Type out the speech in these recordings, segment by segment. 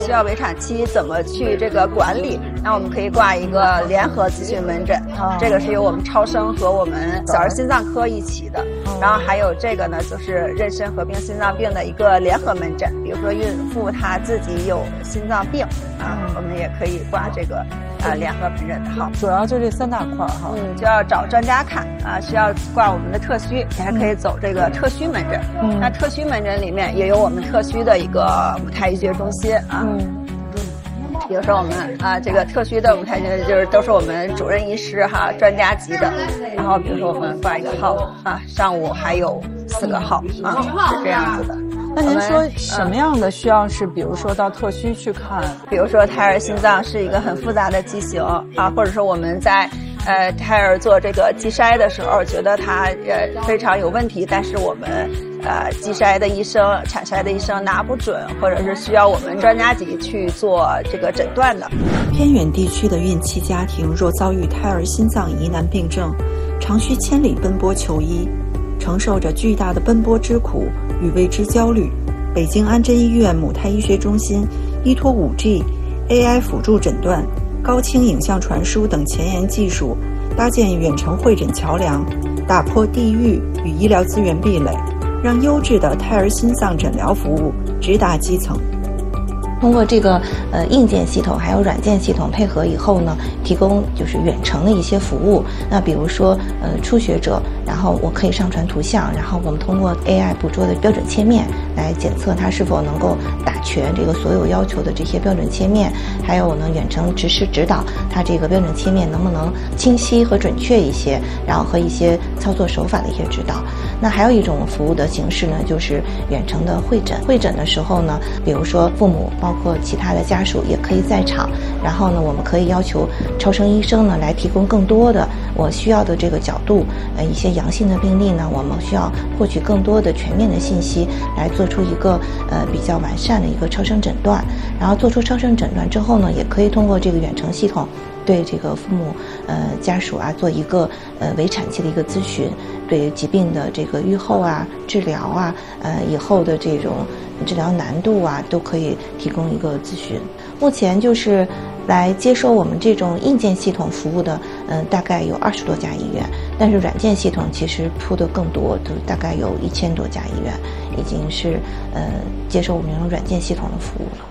需要围产期怎么去这个管理，那我们可以挂一个联合咨询门诊，这个是由我们超声和我们小儿心脏科一起的，然后还有这个呢就是妊娠合并心脏病的一个联合门诊，比如说孕妇她自己有心脏病我们也可以挂这个联合门诊的号。 主要就这3大块哈。 就要找专家看需要挂我们的特需，你还可以走这个特需门诊。那特需门诊里面也有我们特需的一个母胎医学中心比如说我们这个特需的母胎医学就是都是我们主任医师专家级的，然后比如说我们挂一个号上午还有4个号是这样子的。 那您说什么样的需要是比如说到特需去看？ 比如说胎儿心脏是一个很复杂的畸形或者说我们在胎儿做这个脐筛的时候觉得它非常有问题，但是我们脐筛的医生产筛的医生拿不准，或者是需要我们专家级去做这个诊断的。 偏远地区的孕期家庭若遭遇胎儿心脏疑难病症，常需千里奔波求医，承受着巨大的奔波之苦与未知焦虑。北京安贞医院母胎医学中心依托 5G、AI 辅助诊断、高清影像传输等前沿技术，搭建远程会诊桥梁，打破地域与医疗资源壁垒，让优质的胎儿心脏诊疗服务直达基层。 通过这个硬件系统还有软件系统配合以后呢，提供就是远程的一些服务。那比如说初学者，然后我可以上传图像，然后我们通过 AI 捕捉的标准切面来检测它是否能够打全这个所有要求的这些标准切面，还有呢远程实时指导它这个标准切面能不能清晰和准确一些，然后和一些操作手法的一些指导。那还有一种服务的形式呢，就是远程的会诊。会诊的时候呢，比如说父母包括其他的家属也可以在场，然后呢我们可以要求超声医生呢来提供更多的我需要的这个角度，一些阳性的病例呢，我们需要获取更多的全面的信息，来做出一个比较完善的一个超声诊断。然后做出超声诊断之后呢，也可以通过这个远程系统对这个父母家属做一个围产期的一个咨询，对疾病的这个预后治疗以后的这种治疗难度都可以提供一个咨询。目前就是来接受我们这种硬件系统服务的大概有20多家医院，但是软件系统其实铺的更多，都大概有1000多家医院已经是接受我们这种软件系统的服务了。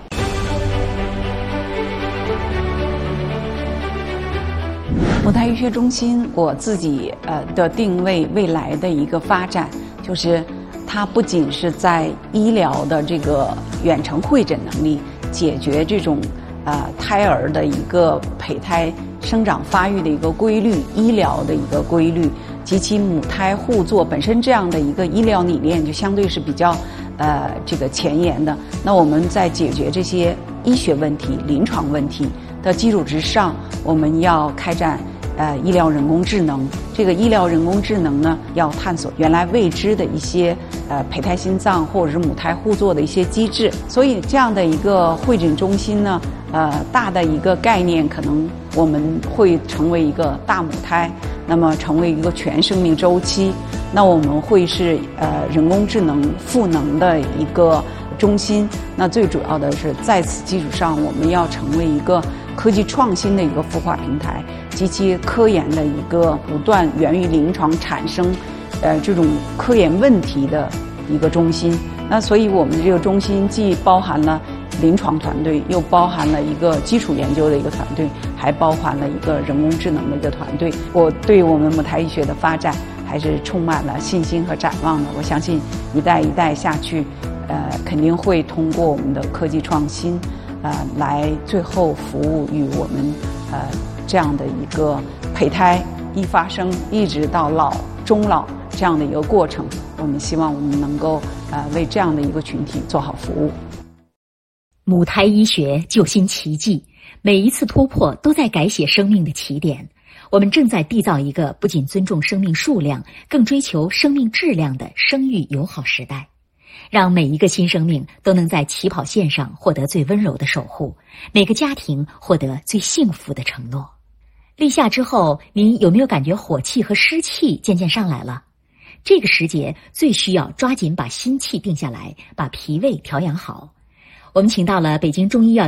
母胎医学中心我自己的定位未来的一个发展，就是它不仅是在医疗的这个远程会诊能力解决这种胎儿的一个胚胎生长发育的一个规律，医疗的一个规律及其母胎互作本身这样的一个医疗理念就相对是比较这个前沿的。那我们在解决这些医学问题、临床问题的基础之上，我们要开展医疗人工智能。这个医疗人工智能呢，要探索原来未知的一些胚胎心脏或者是母胎互作的一些机制。所以这样的一个会诊中心呢，大的一个概念可能我们会成为一个大母胎，那么成为一个全生命周期。那我们会是人工智能赋能的一个中心。那最主要的是在此基础上，我们要成为一个科技创新的一个孵化平台，及其科研的一个不断源于临床产生这种科研问题的一个中心。那所以我们这个中心既包含了临床团队，又包含了一个基础研究的一个团队，还包含了一个人工智能的一个团队。我对我们母胎医学的发展还是充满了信心和展望的。我相信一代一代下去肯定会通过我们的科技创新来最后服务于我们这样的一个胚胎一发生一直到老终老这样的一个过程。我们希望我们能够为这样的一个群体做好服务。 母胎医学救新奇迹，每一次突破都在改写生命的起点。我们正在缔造一个不仅尊重生命数量，更追求生命质量的生育友好时代。让每一个新生命都能在起跑线上获得最温柔的守护，每个家庭获得最幸福的承诺。立夏之后，您有没有感觉火气和湿气渐渐上来了？这个时节最需要抓紧把心气定下来，把脾胃调养好。我们请到了北京中医药